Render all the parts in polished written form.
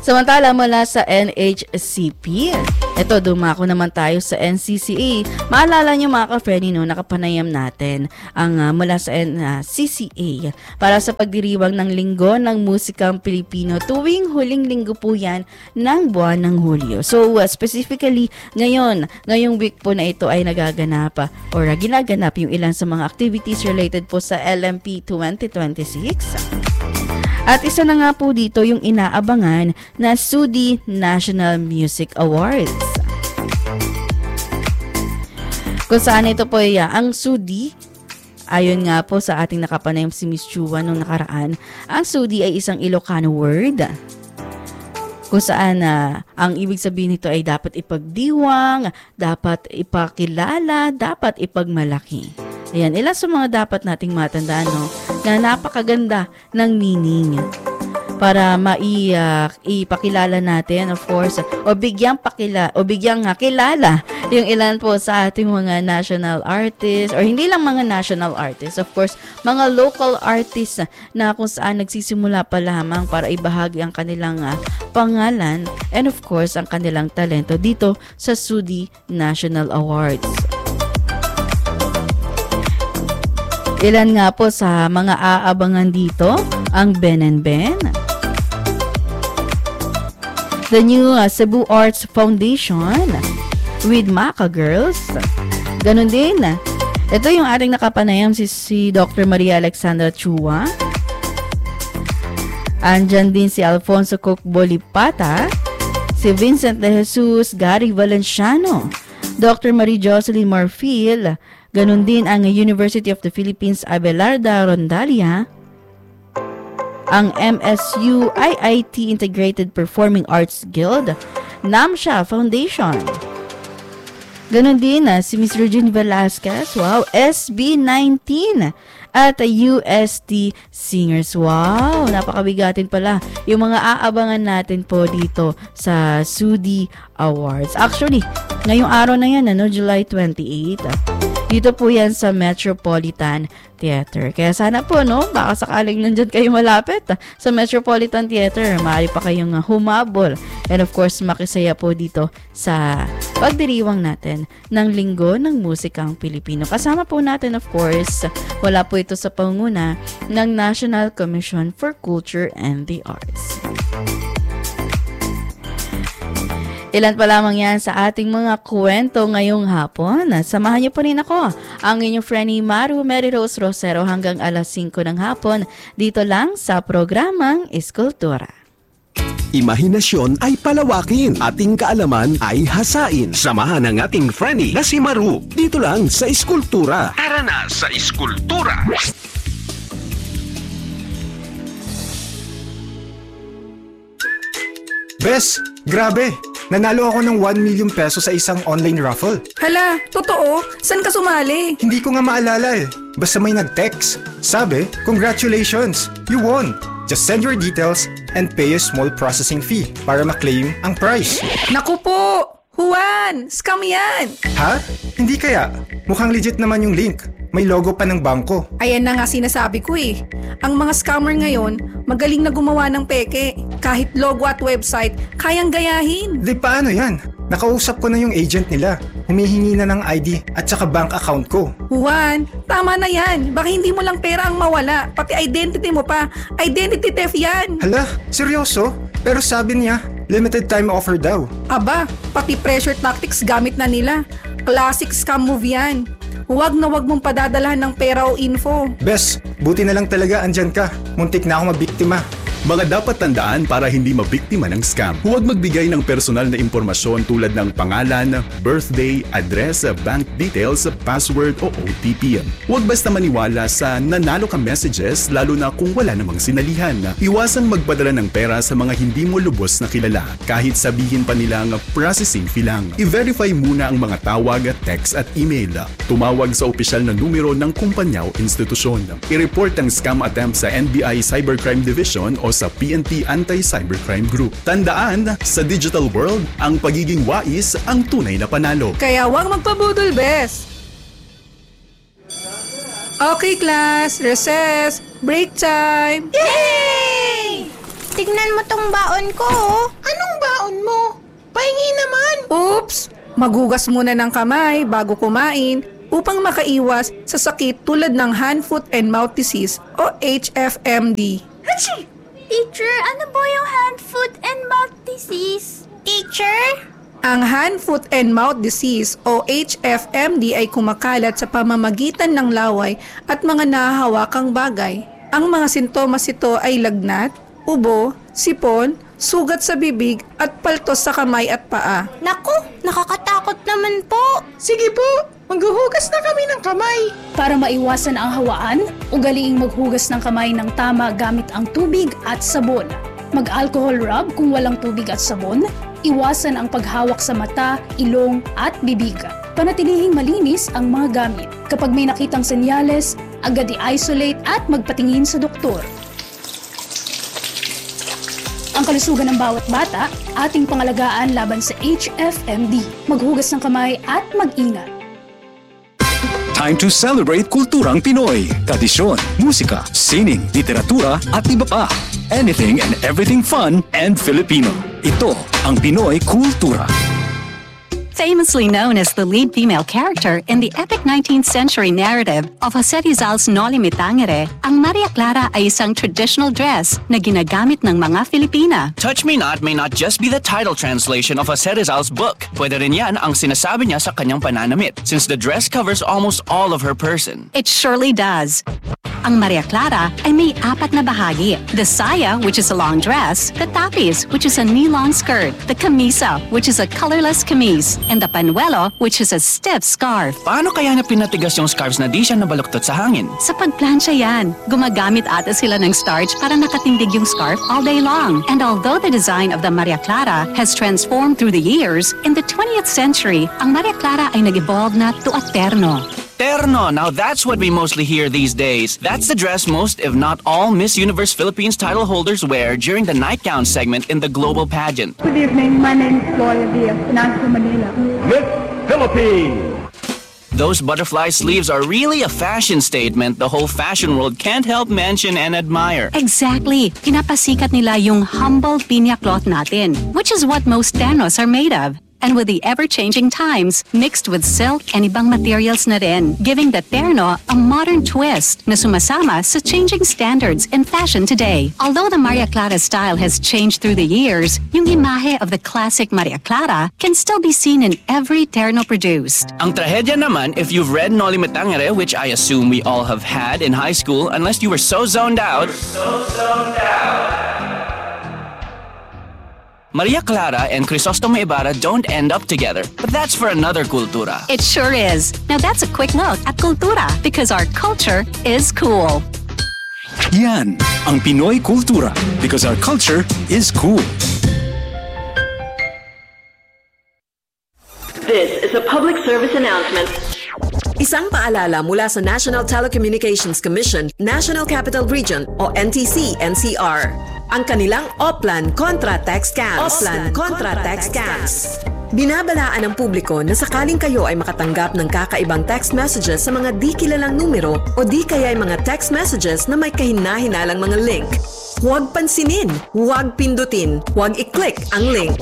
Samantala mula sa NHCP, ito dumako naman tayo sa NCCA. Maalala nyo mga ka-Frenny, no, nakapanayam natin ang mula sa NCCA para sa pagdiriwang ng Linggo ng Musikang Pilipino tuwing huling linggo po yan ng buwan ng Hulyo. So specifically ngayong week po na ito ay nagaganap or ginaganap yung ilan sa mga activities related po sa LMP 2026. At isa na nga po dito yung inaabangan na SUDI National Music Awards. Kung saan ito po ang SUDI, ayon nga po sa ating nakapanayam si Miss Chua nung nakaraan, ang SUDI ay isang Ilocano word kung saan ang ibig sabihin nito ay dapat ipagdiwang, dapat ipakilala, dapat ipagmalaki. Ayan, ilan sa mga dapat nating matandaan, no, na napakaganda ng meaning para ipakilala natin, of course, o bigyang kilala yung ilan po sa ating mga national artists, or hindi lang mga national artists, of course, mga local artists na kung saan nagsisimula pa lamang para ibahagi ang kanilang pangalan and of course, ang kanilang talento dito sa SUDI National Awards. Ilan nga po sa mga aabangan dito, ang Ben and Ben, the new Cebu Arts Foundation with Maka Girls. Ganon din. Ito yung ating nakapanayam si Dr. Maria Alexandra Chua. Andyan din si Alfonso Cook Bolipata, si Vincent de Jesus, Gary Valenciano, Dr. Marie Jocelyn Marfil, ganon din ang University of the Philippines Abelarda Rondalia, ang MSU IIT Integrated Performing Arts Guild, NAMSHA Foundation. Ganon din si Miss Regine Velasquez, wow, SB19 at UST Singers. Wow, napakabigatin pala yung mga aabangan natin po dito sa SUDI Awards. Actually, ngayong araw na yan, July 28, dito po yan sa Metropolitan Theater. Kaya sana po, baka sakaling nandyan kayo malapit sa Metropolitan Theater, maaari pa kayong humabol. And of course, makisaya po dito sa pagdiriwang natin ng Linggo ng Musikang Pilipino. Kasama po natin, of course, wala po ito sa pangunguna ng National Commission for Culture and the Arts. Ilan pa lamang yan sa ating mga kwento ngayong hapon. Samahan niyo pa rin ako, ang inyong Frenny Maru Mary Rose Rosero hanggang alas 5 ng hapon dito lang sa programang Iskultura. Imahinasyon ay palawakin, ating kaalaman ay hasain. Samahan ang ating Frenny na si Maru dito lang sa Iskultura. Tara na sa Iskultura! Bes, grabe! Nanalo ako ng 1 million peso sa isang online raffle. Hala, totoo? Saan ka sumali? Hindi ko nga maalala eh. Basta may nag-text. Sabi, congratulations! You won! Just send your details and pay a small processing fee para ma-claim ang prize. Naku po! Juan! Scam yan! Ha? Hindi kaya? Mukhang legit naman yung link. May logo pa ng bangko. Ayan na nga sinasabi ko eh. Ang mga scammer ngayon, magaling na gumawa ng peke. Kahit logo at website, kayang gayahin. Di paano yan? Nakausap ko na yung agent nila. Humihingi na ng ID at saka bank account ko. Juan, tama na yan. Baka hindi mo lang pera ang mawala. Pati identity mo pa. Identity theft yan. Hala, seryoso? Pero sabi niya, limited time offer daw. Aba, pati pressure tactics gamit na nila. Classic scam move yan. Huwag na huwag mong padadalahan ng pera o info. Bes, buti na lang talaga andyan ka. Muntik na ako mabiktima. Mga dapat tandaan para hindi mabiktima ng scam. Huwag magbigay ng personal na impormasyon tulad ng pangalan, birthday, address, bank details, password o OTP. Huwag basta maniwala sa nanalo ka messages lalo na kung wala namang sinalihan. Iwasang magpadala ng pera sa mga hindi mo lubos na kilala kahit sabihin pa nilang processing fee lang. I-verify muna ang mga tawag, text at email. Tumawag sa opisyal na numero ng kumpanya o institusyon. I-report ang scam attempt sa NBI Cybercrime Division o sa PNP Anti-Cybercrime Group. Tandaan, sa digital world, ang pagiging wais ang tunay na panalo. Kaya huwag magpabudol, bes. Okay, class. Recess. Break time. Yay! tignan mo tong baon ko. Anong baon mo? Pahingi naman. Oops! Maghugas muna ng kamay bago kumain upang makaiwas sa sakit tulad ng hand, foot, and mouth disease o HFMD. Hachi! Teacher, ano po yung hand, foot, and mouth disease? Teacher? Ang hand, foot, and mouth disease o HFMD ay kumakalat sa pamamagitan ng laway at mga nahahawakang bagay. Ang mga sintomas ito ay lagnat, ubo, sipon, sugat sa bibig at paltos sa kamay at paa. Naku, nakakatakot naman po. Sige po, maghuhugas na kami ng kamay. Para maiwasan ang hawaan, ugaliing maghugas ng kamay ng tama gamit ang tubig at sabon. Mag-alcohol rub kung walang tubig at sabon. Iwasan ang paghawak sa mata, ilong at bibig. Panatilihing malinis ang mga gamit. Kapag may nakitang senyales, agad i-isolate at magpatingin sa doktor. Ang kalusugan ng bawat bata, ating pangalagaan laban sa HFMD. Maghugas ng kamay at mag-ingat. Time to celebrate kulturang Pinoy. Tradisyon, musika, sining, literatura at iba pa. Anything and everything fun and Filipino. Ito ang Pinoy Kultura. Famously known as the lead female character in the epic 19th century narrative of Jose Rizal's Noli Me Tangere, ang Maria Clara ay isang traditional dress na ginagamit ng mga Filipina. Touch Me Not may not just be the title translation of Jose Rizal's book. Pwede rin yan ang sinasabi niya sa kanyang pananamit, since the dress covers almost all of her person. It surely does. Ang Maria Clara ay may 4 na bahagi. The saya, which is a long dress, the tapis, which is a knee-long skirt, the camisa, which is a colorless camise, and the panuelo, which is a stiff scarf. Paano kaya na pinatigas yung scarves na di siya nabaluktot sa hangin? Sa pagplansya yan. Gumagamit ata sila ng starch para nakatindig yung scarf all day long. And although the design of the Maria Clara has transformed through the years, in the 20th century, ang Maria Clara ay nag-evolve na to a terno. Terno, now that's what we mostly hear these days. That's the dress most, if not all, Miss Universe Philippines title holders wear during the nightgown segment in the global pageant. Good evening, my name is Gloria Diaz, Nasa Manila. Miss Philippines! Those butterfly sleeves are really a fashion statement the whole fashion world can't help mention and admire. Exactly. Pinapasikat nila yung humble pinya cloth natin, which is what most ternos are made of. And with the ever-changing times, mixed with silk and ibang materials na rin, giving the terno a modern twist na sumasama sa changing standards in fashion today. Although the Maria Clara style has changed through the years, yung imahe of the classic Maria Clara can still be seen in every terno produced. Ang trahedya naman, if you've read Noli Me Tangere, which I assume we all have had in high school, unless you were so zoned out. Maria Clara and Crisostomo Ibarra don't end up together, but that's for another kultura. It sure is. Now that's a quick look at kultura, because our culture is cool. Yan ang Pinoy Kultura, because our culture is cool. This is a public service announcement. Isang paalala mula sa National Telecommunications Commission, National Capital Region o NTC-NCR. Ang kanilang Oplan Contra Text Scams. Binabalaan ng publiko na sakaling kayo ay makatanggap ng kakaibang text messages sa mga di kilalang numero o di kaya ay mga text messages na may kahina-hinalang mga link. Huwag pansinin, huwag pindutin, huwag i-click ang link.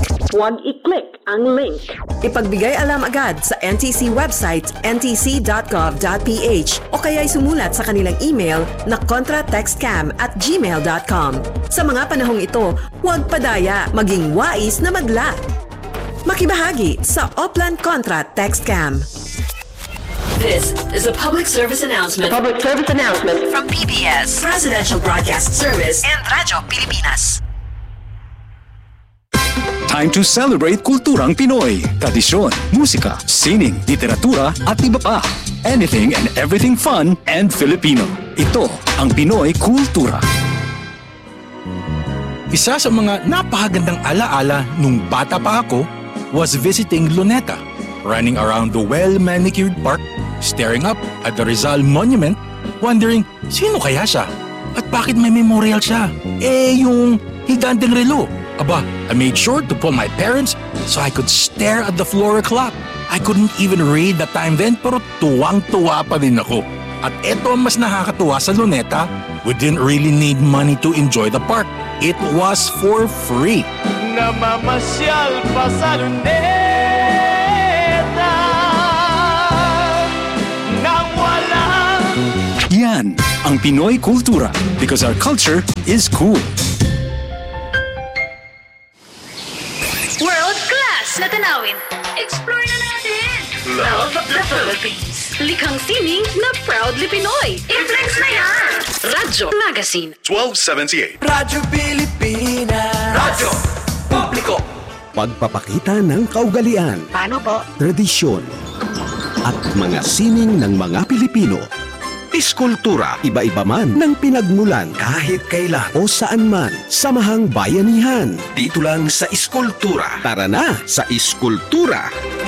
Ipagbigay alam agad sa NTC website ntc.gov.ph o kaya'y sumulat sa kanilang email na contratextcam@gmail.com. Sa mga panahong ito, huwag padaya, maging wais na magla. Makibahagi sa Oplan Contra Text Scam. This is a public service announcement. From PBS, Presidential Broadcast Service, and Radyo Pilipinas. Time to celebrate kulturang Pinoy. Tradisyon, musika, sining, literatura at iba pa. Anything and everything fun and Filipino. Ito ang Pinoy Kultura. Isa sa mga napakagandang alaala nung bata pa ako was visiting Luneta, running around the well-manicured park, staring up at the Rizal Monument, wondering sino kaya siya at bakit may memorial siya. Yung higanteng relo. Aba, I made sure to pull my parents so I could stare at the floor clock. I couldn't even read the time then, pero tuwang-tuwa pa din ako. At eto ang mas nakakatuwa sa Luneta, we didn't really need money to enjoy the park. It was for free. Namamasyal pa sa Luneta nang walang... Yan ang Pinoy kultura because our culture is cool. World-class na tanawin. Explore na natin. Love the Philippines. Likhang sining na proudly Pinoy. I-flex na yan. Radyo Magazine. 1278. Radyo Pilipinas. Radyo Publiko. Pagpapakita ng kaugalian, Paano po? tradisyon, at mga sining ng mga Pilipino. Iskultura, iba-iba man ng pinagmulan kahit kailan o saan man, samahang bayanihan. Dito lang sa Iskultura. Tara na sa Iskultura.